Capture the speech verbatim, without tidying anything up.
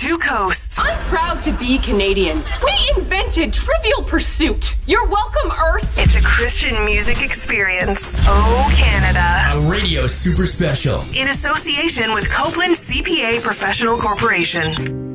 two coasts. I'm proud to be Canadian. We invented Trivial Pursuit. You're welcome, Earth. It's a Christian music experience. Oh, Canada. A radio super special. In association with Copeland C P A Professional Corporation.